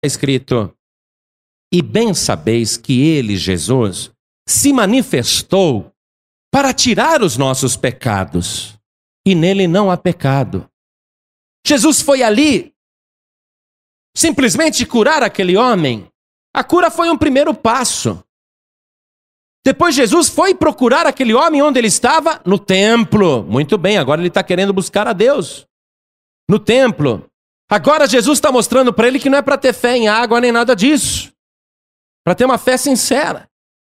escrito: e bem sabeis que ele, Jesus, se manifestou para tirar os nossos pecados, e nele não há pecado. Jesus foi ali simplesmente curar aquele homem. A cura foi um primeiro passo. Depois Jesus foi procurar aquele homem onde ele estava? No templo. Muito bem, agora ele está querendo buscar a Deus. No templo. Agora Jesus está mostrando para ele que não é para ter fé em água nem nada disso. Para ter uma fé sincera.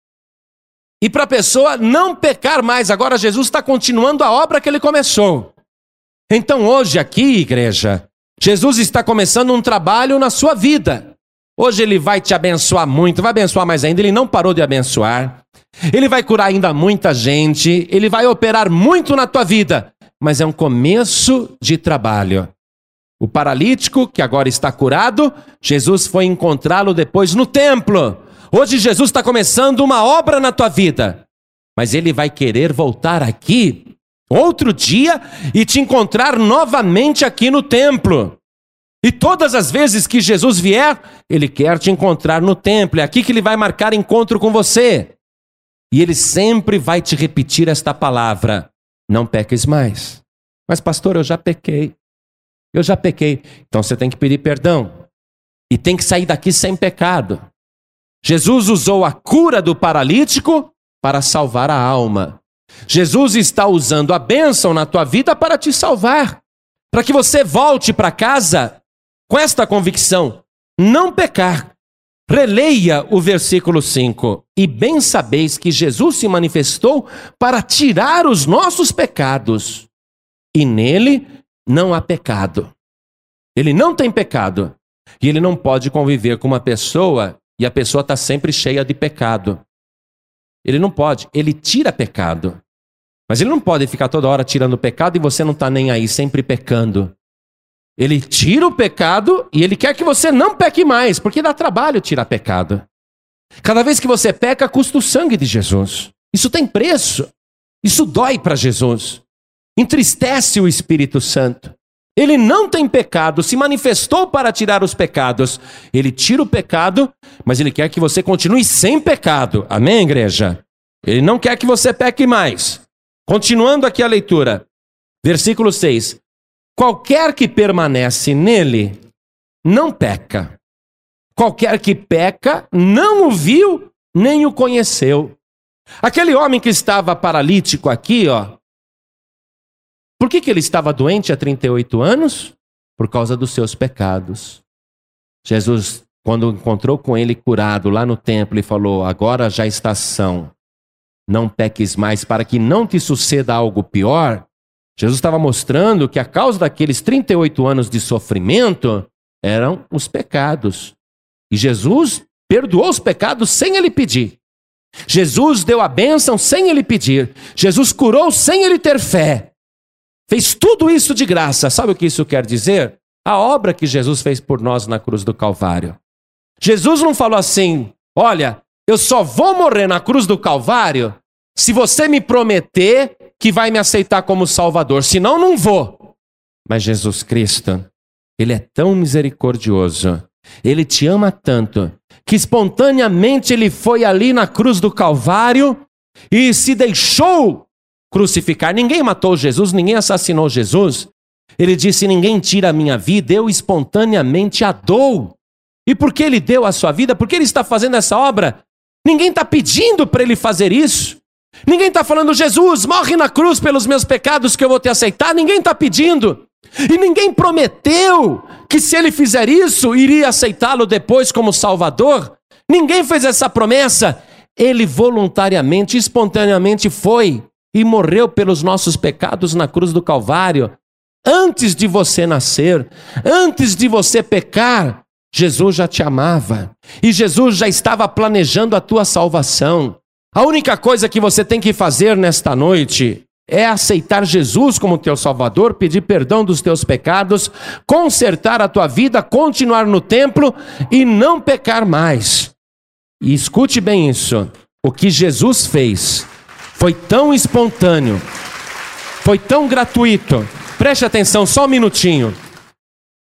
E para a pessoa não pecar mais. Agora Jesus está continuando a obra que ele começou. Então hoje aqui, igreja, Jesus está começando um trabalho na sua vida. Hoje ele vai te abençoar muito, vai abençoar mais ainda. Ele não parou de abençoar. Ele vai curar ainda muita gente. Ele vai operar muito na tua vida. Mas é um começo de trabalho. O paralítico, que agora está curado, Jesus foi encontrá-lo depois no templo. Hoje Jesus está começando uma obra na tua vida. Mas ele vai querer voltar aqui outro dia e te encontrar novamente aqui no templo. E todas as vezes que Jesus vier, ele quer te encontrar no templo. É aqui que ele vai marcar encontro com você. E ele sempre vai te repetir esta palavra: não peques mais. Mas pastor, eu já pequei. Eu já pequei. Então você tem que pedir perdão. E tem que sair daqui sem pecado. Jesus usou a cura do paralítico para salvar a alma. Jesus está usando a bênção na tua vida para te salvar. Para que você volte para casa com esta convicção: não pecar. Releia o versículo 5. E bem sabeis que Jesus se manifestou para tirar os nossos pecados. E nele não há pecado. Ele não tem pecado. E ele não pode conviver com uma pessoa e a pessoa está sempre cheia de pecado. Ele não pode. Ele tira pecado. Mas ele não pode ficar toda hora tirando pecado e você não está nem aí, sempre pecando. Ele tira o pecado e ele quer que você não peque mais, porque dá trabalho tirar pecado. Cada vez que você peca, custa o sangue de Jesus. Isso tem preço. Isso dói para Jesus. Entristece o Espírito Santo. Ele não tem pecado, se manifestou para tirar os pecados. Ele tira o pecado, mas ele quer que você continue sem pecado. Amém, igreja? Ele não quer que você peque mais. Continuando aqui a leitura. Versículo 6. Qualquer que permanece nele, não peca. Qualquer que peca, não o viu, nem o conheceu. Aquele homem que estava paralítico aqui, por que ele estava doente há 38 anos? Por causa dos seus pecados. Jesus, quando encontrou com ele curado lá no templo, e falou: agora já estás são, não peques mais, para que não te suceda algo pior. Jesus estava mostrando que a causa daqueles 38 anos de sofrimento eram os pecados. E Jesus perdoou os pecados sem ele pedir. Jesus deu a bênção sem ele pedir. Jesus curou sem ele ter fé. Fez tudo isso de graça. Sabe o que isso quer dizer? A obra que Jesus fez por nós na cruz do Calvário. Jesus não falou assim: olha, eu só vou morrer na cruz do Calvário se você me prometer que vai me aceitar como Salvador. Senão, não vou. Mas Jesus Cristo, ele é tão misericordioso. Ele te ama tanto que espontaneamente ele foi ali na cruz do Calvário e se deixou crucificar. Ninguém matou Jesus, ninguém assassinou Jesus. Ele disse: ninguém tira a minha vida, eu espontaneamente a dou. E por que ele deu a sua vida? Por que ele está fazendo essa obra? Ninguém está pedindo para ele fazer isso. Ninguém está falando: Jesus, morre na cruz pelos meus pecados que eu vou te aceitar. Ninguém está pedindo. E ninguém prometeu que se ele fizer isso, iria aceitá-lo depois como Salvador. Ninguém fez essa promessa. Ele voluntariamente, espontaneamente foi e morreu pelos nossos pecados na cruz do Calvário. Antes de você nascer, antes de você pecar, Jesus já te amava. E Jesus já estava planejando a tua salvação. A única coisa que você tem que fazer nesta noite é aceitar Jesus como teu Salvador, pedir perdão dos teus pecados, consertar a tua vida, continuar no templo e não pecar mais. E escute bem isso: o que Jesus fez foi tão espontâneo, foi tão gratuito. Preste atenção, só um minutinho.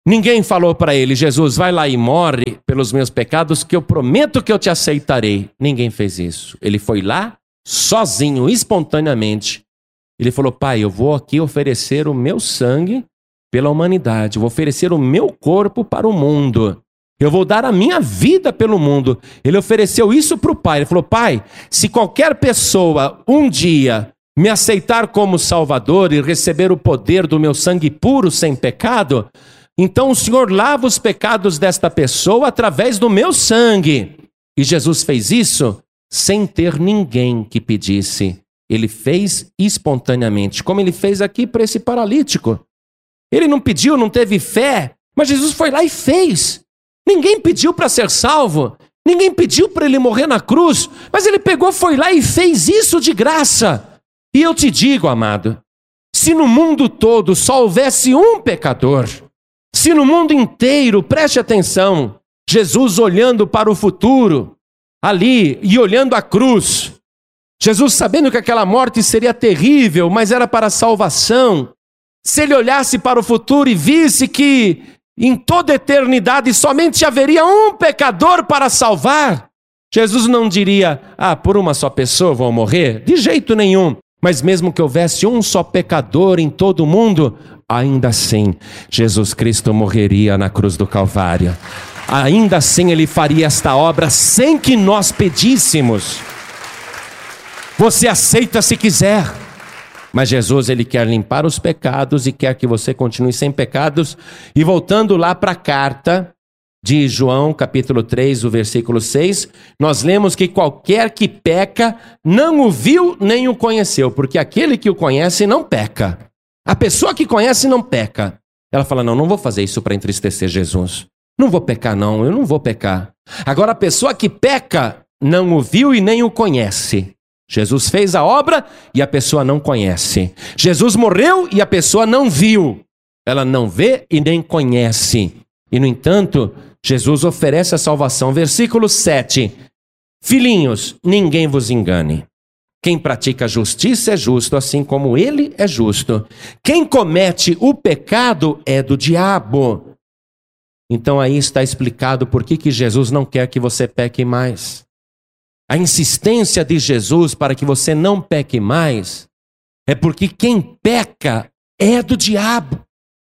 Ninguém falou para ele: Jesus, vai lá e morre pelos meus pecados, que eu prometo que eu te aceitarei. Ninguém fez isso. Ele foi lá, sozinho, espontaneamente. Ele falou: Pai, eu vou aqui oferecer o meu sangue pela humanidade. Eu vou oferecer o meu corpo para o mundo. Eu vou dar a minha vida pelo mundo. Ele ofereceu isso para o Pai. Ele falou: Pai, se qualquer pessoa um dia me aceitar como Salvador e receber o poder do meu sangue puro, sem pecado, então o Senhor lava os pecados desta pessoa através do meu sangue. E Jesus fez isso sem ter ninguém que pedisse. Ele fez espontaneamente, como ele fez aqui para esse paralítico. Ele não pediu, não teve fé, mas Jesus foi lá e fez. Ninguém pediu para ser salvo, ninguém pediu para ele morrer na cruz, mas ele pegou, foi lá e fez isso de graça. E eu te digo, amado, se no mundo todo só houvesse um pecador, se no mundo inteiro, preste atenção, Jesus olhando para o futuro, ali, e olhando a cruz, Jesus sabendo que aquela morte seria terrível, mas era para a salvação, se ele olhasse para o futuro e visse que em toda a eternidade somente haveria um pecador para salvar, Jesus não diria: por uma só pessoa vou morrer? De jeito nenhum. Mas mesmo que houvesse um só pecador em todo o mundo, ainda assim, Jesus Cristo morreria na cruz do Calvário. Ainda assim ele faria esta obra sem que nós pedíssemos. Você aceita se quiser, mas Jesus, ele quer limpar os pecados e quer que você continue sem pecados. E voltando lá para a carta de João, capítulo 3, o versículo 6, nós lemos que qualquer que peca não o viu nem o conheceu, porque aquele que o conhece não peca. A pessoa que conhece não peca. Ela fala: não vou fazer isso para entristecer Jesus. Não vou pecar não, eu não vou pecar. Agora a pessoa que peca não o viu e nem o conhece. Jesus fez a obra e a pessoa não conhece. Jesus morreu e a pessoa não viu. Ela não vê e nem conhece. E no entanto, Jesus oferece a salvação. Versículo 7. Filhinhos, ninguém vos engane. Quem pratica justiça é justo, assim como ele é justo. Quem comete o pecado é do diabo. Então aí está explicado por que Jesus não quer que você peque mais. A insistência de Jesus para que você não peque mais é porque quem peca é do diabo.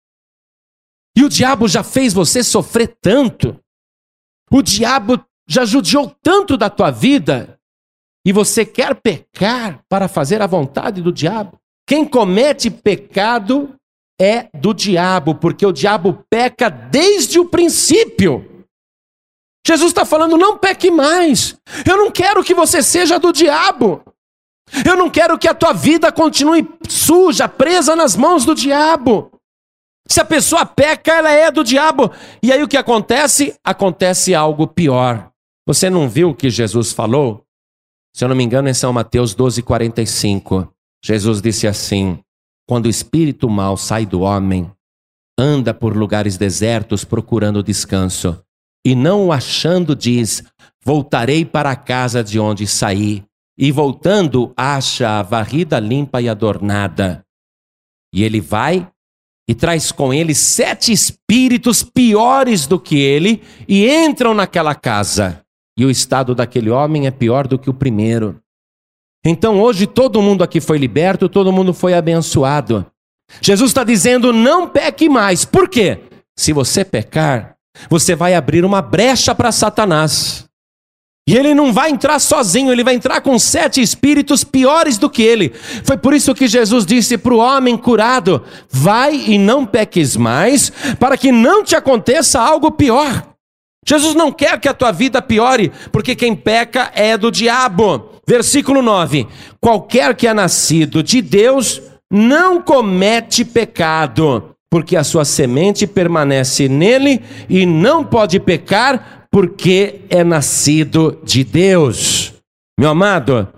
E o diabo já fez você sofrer tanto. O diabo já judiou tanto da tua vida. E você quer pecar para fazer a vontade do diabo. Quem comete pecado é do diabo, porque o diabo peca desde o princípio. Jesus está falando: não peque mais. Eu não quero que você seja do diabo. Eu não quero que a tua vida continue suja, presa nas mãos do diabo. Se a pessoa peca, ela é do diabo. E aí o que acontece? Acontece algo pior. Você não viu o que Jesus falou? Se eu não me engano, em São Mateus 12:45. Jesus disse assim: quando o espírito mau sai do homem, anda por lugares desertos procurando descanso, e não o achando, diz: voltarei para a casa de onde saí. E voltando, acha a varrida, limpa e adornada. E ele vai e traz com ele 7 espíritos piores do que ele, e entram naquela casa. E o estado daquele homem é pior do que o primeiro. Então hoje todo mundo aqui foi liberto, todo mundo foi abençoado. Jesus está dizendo: não peque mais. Por quê? Se você pecar, você vai abrir uma brecha para Satanás. E ele não vai entrar sozinho, ele vai entrar com 7 espíritos piores do que ele. Foi por isso que Jesus disse para o homem curado: vai e não peques mais, para que não te aconteça algo pior. Jesus não quer que a tua vida piore, porque quem peca é do diabo. Versículo 9. Qualquer que é nascido de Deus não comete pecado, porque a sua semente permanece nele e não pode pecar, porque é nascido de Deus. Meu amado,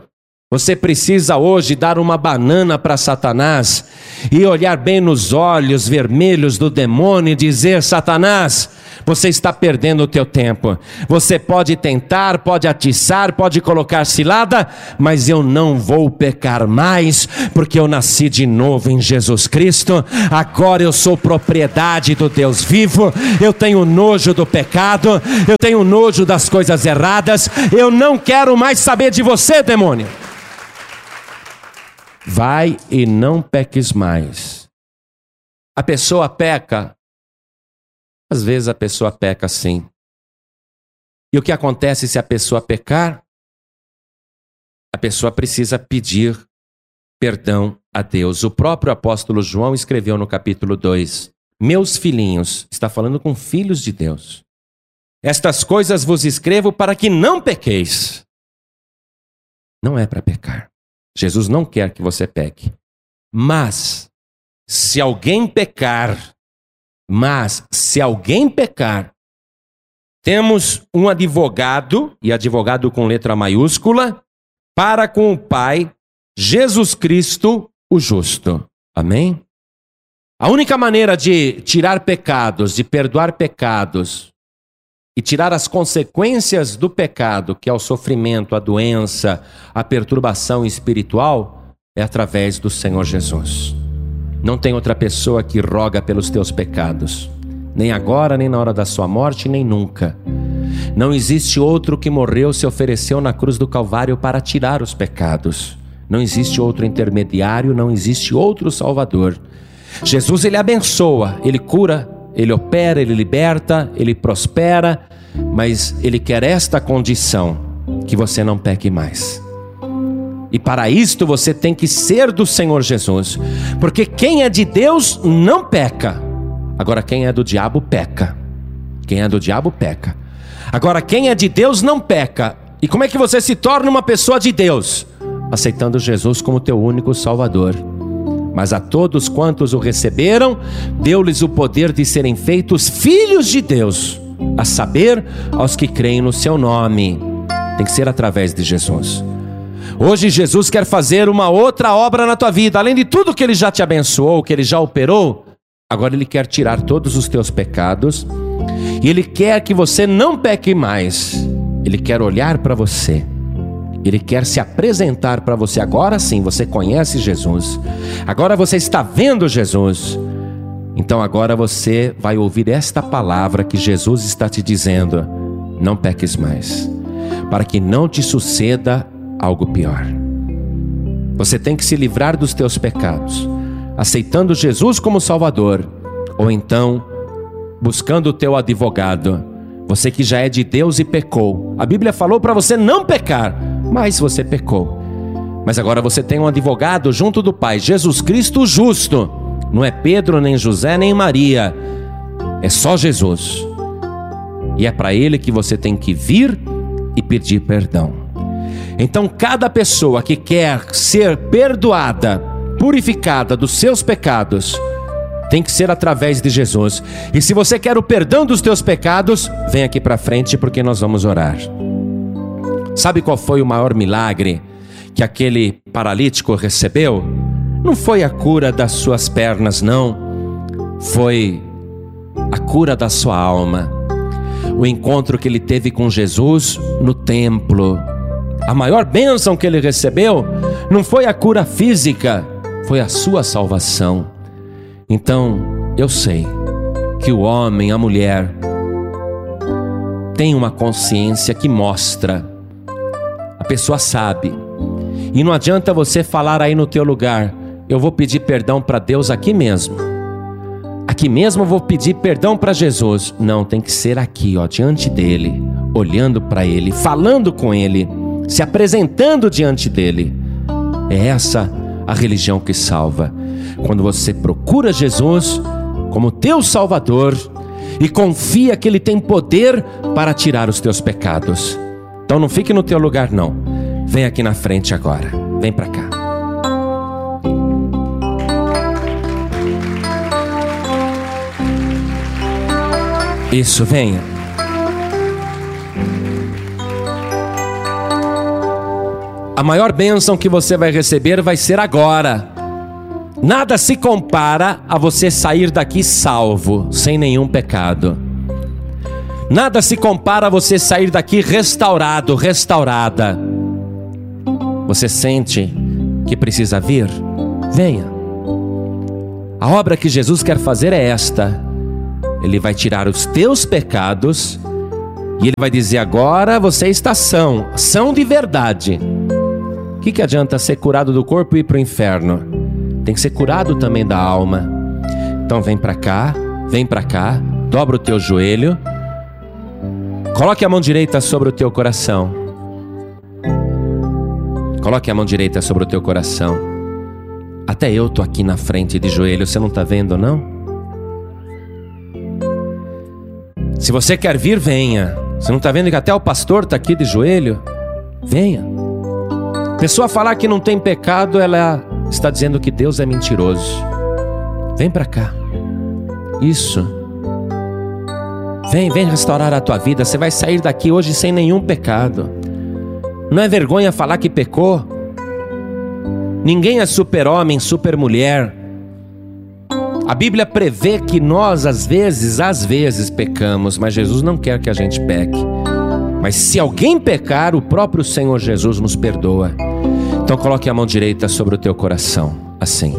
Você precisa hoje dar uma banana para Satanás e olhar bem nos olhos vermelhos do demônio e dizer: Satanás, você está perdendo o teu tempo. Você pode tentar, pode atiçar, pode colocar cilada, mas eu não vou pecar mais, porque eu nasci de novo em Jesus Cristo. Agora eu sou propriedade do Deus vivo. Eu tenho nojo do pecado, eu tenho nojo das coisas erradas. Eu não quero mais saber de você, demônio. Vai e não peques mais. A pessoa peca. Às vezes a pessoa peca sim. E o que acontece se a pessoa pecar? A pessoa precisa pedir perdão a Deus. O próprio apóstolo João escreveu no capítulo 2: Meus filhinhos, está falando com filhos de Deus, estas coisas vos escrevo para que não pequeis. Não é para pecar. Jesus não quer que você peque. Mas, se alguém pecar, temos um advogado, e advogado com letra maiúscula, para com o Pai, Jesus Cristo, o justo. Amém? A única maneira de tirar pecados, de perdoar pecados, e tirar as consequências do pecado, que é o sofrimento, a doença, a perturbação espiritual, é através do Senhor Jesus. Não tem outra pessoa que roga pelos teus pecados, nem agora, nem na hora da sua morte, nem nunca. Não existe outro que morreu, se ofereceu na cruz do Calvário para tirar os pecados. Não existe outro intermediário, não existe outro Salvador. Jesus, ele abençoa, ele cura, ele opera, ele liberta, ele prospera, mas ele quer esta condição: que você não peque mais. E para isto você tem que ser do Senhor Jesus, porque quem é de Deus não peca. Agora quem é do diabo peca. Quem é do diabo peca. Agora quem é de Deus não peca. E como é que você se torna uma pessoa de Deus? Aceitando Jesus como teu único Salvador. Mas a todos quantos o receberam, deu-lhes o poder de serem feitos filhos de Deus, a saber, aos que creem no seu nome. Tem que ser através de Jesus. Hoje Jesus quer fazer uma outra obra na tua vida. Além de tudo que ele já te abençoou, que ele já operou, agora ele quer tirar todos os teus pecados. E ele quer que você não peque mais. Ele quer olhar para você. Ele quer se apresentar para você. Agora sim, você conhece Jesus. Agora você está vendo Jesus. Então agora você vai ouvir esta palavra que Jesus está te dizendo: não peques mais, para que não te suceda algo pior. Você tem que se livrar dos teus pecados, aceitando Jesus como Salvador, ou então buscando o teu advogado. Você que já é de Deus e pecou. A Bíblia falou para você não pecar, mas você pecou. Mas agora você tem um advogado junto do Pai, Jesus Cristo justo. Não é Pedro, nem José, nem Maria. É só Jesus. E é para ele que você tem que vir e pedir perdão. Então cada pessoa que quer ser perdoada, purificada dos seus pecados, tem que ser através de Jesus. E se você quer o perdão dos teus pecados, vem aqui para frente, porque nós vamos orar. Sabe qual foi o maior milagre que aquele paralítico recebeu? Não foi a cura das suas pernas, não. Foi a cura da sua alma. O encontro que ele teve com Jesus no templo. A maior bênção que ele recebeu não foi a cura física, foi a sua salvação. Então, eu sei que o homem, a mulher, tem uma consciência que mostra. A pessoa sabe. E não adianta você falar aí no teu lugar: eu vou pedir perdão para Deus aqui mesmo. Aqui mesmo eu vou pedir perdão para Jesus. Não, tem que ser aqui, ó, diante dele, olhando para ele, falando com ele, se apresentando diante dele. É essa a religião que salva. Quando você procura Jesus como teu Salvador e confia que ele tem poder para tirar os teus pecados. Então não fique no teu lugar não. Vem aqui na frente agora. Vem para cá. Isso, venha. A maior bênção que você vai receber vai ser agora. Nada se compara a você sair daqui salvo, sem nenhum pecado. Nada se compara a você sair daqui restaurado, restaurada. Você sente que precisa vir? Venha. A obra que Jesus quer fazer é esta. Ele vai tirar os teus pecados e Ele vai dizer: agora você está são de verdade. O que adianta ser curado do corpo e ir para o inferno? Tem que ser curado também da alma. Então vem para cá, dobra o teu joelho, coloque a mão direita sobre o teu coração. Coloque a mão direita sobre o teu coração. Até eu estou aqui na frente de joelho, você não está vendo, não? Se você quer vir, venha. Você não está vendo que até o pastor está aqui de joelho? Venha. Pessoa falar que não tem pecado, ela está dizendo que Deus é mentiroso. Vem para cá. Isso. Vem restaurar a tua vida. Você vai sair daqui hoje sem nenhum pecado. Não é vergonha falar que pecou? Ninguém é super-homem, super-mulher. A Bíblia prevê que nós às vezes pecamos, mas Jesus não quer que a gente peque. Mas se alguém pecar, o próprio Senhor Jesus nos perdoa. Então coloque a mão direita sobre o teu coração, assim.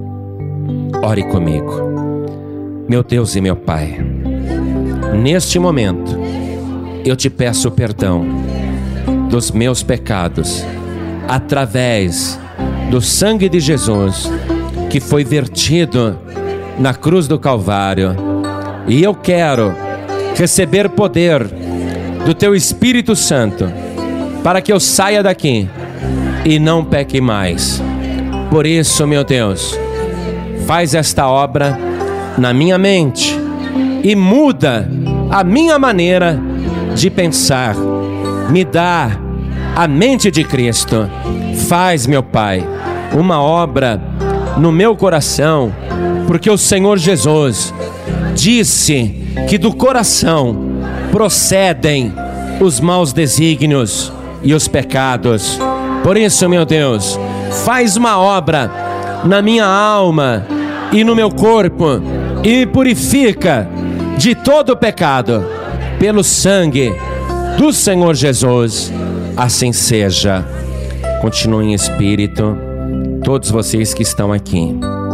Ore comigo. Meu Deus e meu Pai, neste momento eu te peço perdão dos meus pecados, através do sangue de Jesus, que foi vertido na cruz do Calvário. E eu quero receber poder do teu Espírito Santo, para que eu saia daqui e não peque mais. Por isso, meu Deus, faz esta obra na minha mente e muda a minha maneira de pensar. Me dá a mente de Cristo. Faz, meu Pai, uma obra no meu coração, porque o Senhor Jesus disse que do coração procedem os maus desígnios e os pecados. Por isso, meu Deus, faz uma obra na minha alma e no meu corpo e me purifica de todo o pecado pelo sangue do Senhor Jesus. Assim seja. Continue em espírito, todos vocês que estão aqui.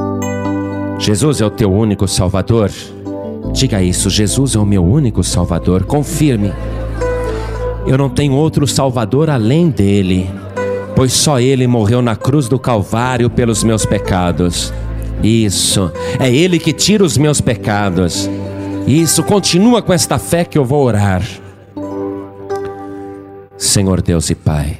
Jesus é o teu único Salvador? Diga isso: Jesus é o meu único Salvador. Confirme: eu não tenho outro Salvador além dele, pois só ele morreu na cruz do Calvário pelos meus pecados. Isso, é ele que tira os meus pecados. Isso, continua com esta fé que eu vou orar. Senhor Deus e Pai,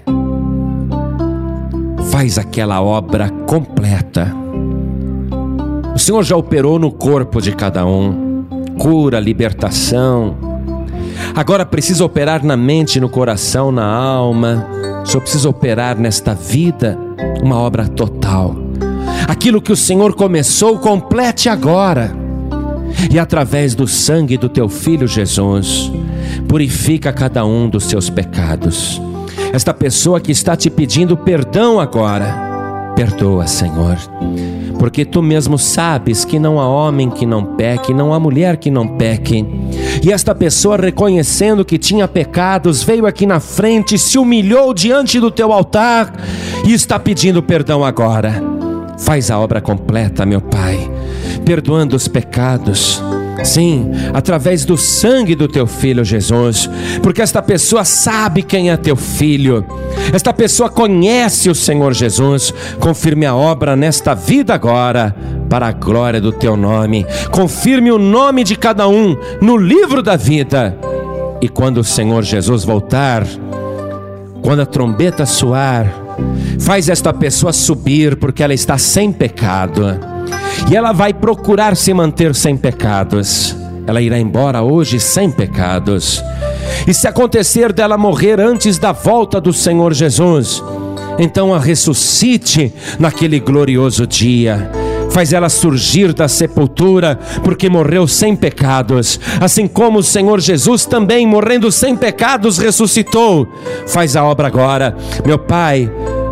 faz aquela obra completa. O Senhor já operou no corpo de cada um, cura, libertação. Agora precisa operar na mente, no coração, na alma. O Senhor precisa operar nesta vida uma obra total. Aquilo que o Senhor começou, complete agora. E através do sangue do teu Filho Jesus, purifica cada um dos seus pecados. Esta pessoa que está te pedindo perdão agora, perdoa, Senhor, porque tu mesmo sabes que não há homem que não peque, não há mulher que não peque. E esta pessoa, reconhecendo que tinha pecados, veio aqui na frente, se humilhou diante do teu altar e está pedindo perdão agora. Faz a obra completa, meu Pai, perdoando os pecados. Sim, através do sangue do teu Filho Jesus, porque esta pessoa sabe quem é teu Filho, esta pessoa conhece o Senhor Jesus. Confirme a obra nesta vida agora, para a glória do teu nome. Confirme o nome de cada um no livro da vida. E quando o Senhor Jesus voltar, quando a trombeta soar, faz esta pessoa subir, porque ela está sem pecado. E ela vai procurar se manter sem pecados. Ela irá embora hoje sem pecados. E se acontecer dela morrer antes da volta do Senhor Jesus, então a ressuscite naquele glorioso dia. Faz ela surgir da sepultura, porque morreu sem pecados, assim como o Senhor Jesus também, morrendo sem pecados, ressuscitou. Faz a obra agora, meu Pai.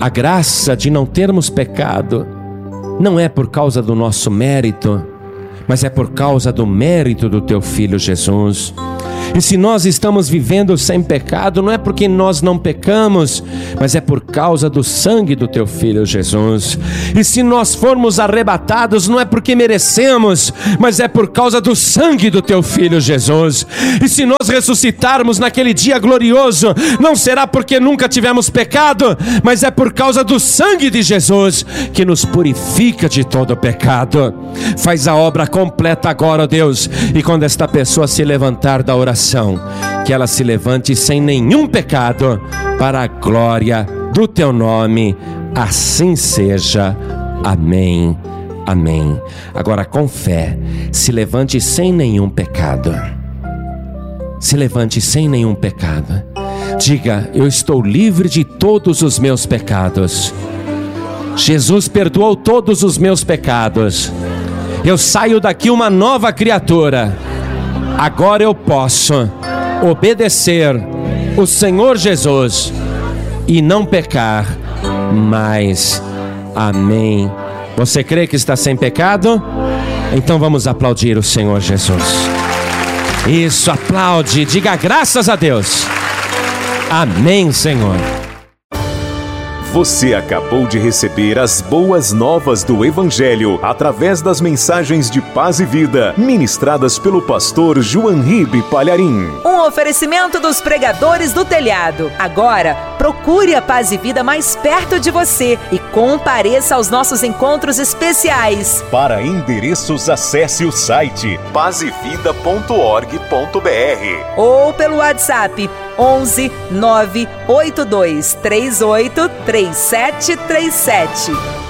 A graça de não termos pecado não é por causa do nosso mérito, mas é por causa do mérito do teu Filho Jesus. E se nós estamos vivendo sem pecado, não é porque nós não pecamos, mas é por causa do sangue do teu Filho Jesus. E se nós formos arrebatados, não é porque merecemos, mas é por causa do sangue do teu Filho Jesus. E se nós ressuscitarmos naquele dia glorioso, não será porque nunca tivemos pecado, mas é por causa do sangue de Jesus, que nos purifica de todo pecado. Faz a obra completa agora, ó Deus, e quando esta pessoa se levantar da oração, que ela se levante sem nenhum pecado, para a glória do teu nome. Assim seja. Amém. Amém. Agora, com fé, se levante sem nenhum pecado. Se levante sem nenhum pecado. Diga: eu estou livre de todos os meus pecados. Jesus perdoou todos os meus pecados. Eu saio daqui uma nova criatura. Agora eu posso obedecer o Senhor Jesus e não pecar mais. Amém. Você crê que está sem pecado? Então vamos aplaudir o Senhor Jesus. Isso, aplaude, diga graças a Deus. Amém, Senhor. Você acabou de receber as boas novas do Evangelho através das mensagens de paz e vida, ministradas pelo pastor João Ribe Palharim. Um oferecimento dos Pregadores do Telhado. Agora, procure a Paz e Vida mais perto de você e compareça aos nossos encontros especiais. Para endereços, acesse o site pazevida.org.br ou pelo WhatsApp 11 982 38 3737.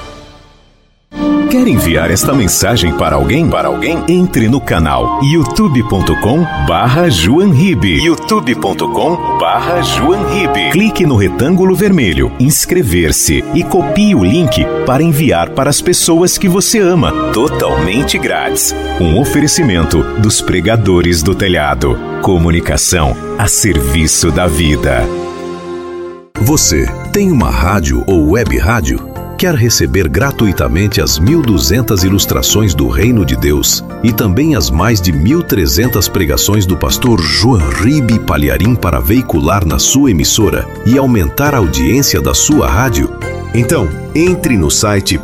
Quer enviar esta mensagem para alguém? Entre no canal youtube.com/JoãoRibe. youtube.com/JoãoRibe. Clique no retângulo vermelho, inscrever-se e copie o link para enviar para as pessoas que você ama, totalmente grátis. Um oferecimento dos Pregadores do Telhado. Comunicação a serviço da vida. Você tem uma rádio ou web rádio? Quer receber gratuitamente as 1.200 ilustrações do Reino de Deus e também as mais de 1.300 pregações do pastor João Ribe Palharim para veicular na sua emissora e aumentar a audiência da sua rádio? Então, entre no site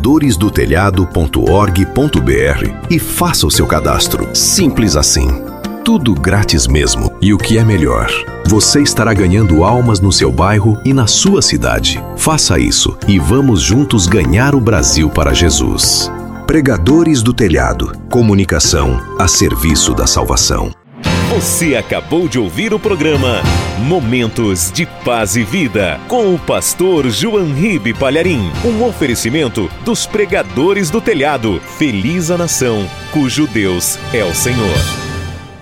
pregadoresdotelhado.org.br e faça o seu cadastro. Simples assim. Tudo grátis mesmo. E o que é melhor, você estará ganhando almas no seu bairro e na sua cidade. Faça isso e vamos juntos ganhar o Brasil para Jesus. Pregadores do Telhado. Comunicação a serviço da salvação. Você acabou de ouvir o programa Momentos de Paz e Vida, com o pastor João Ribe Palharim. Um oferecimento dos Pregadores do Telhado. Feliz a nação cujo Deus é o Senhor.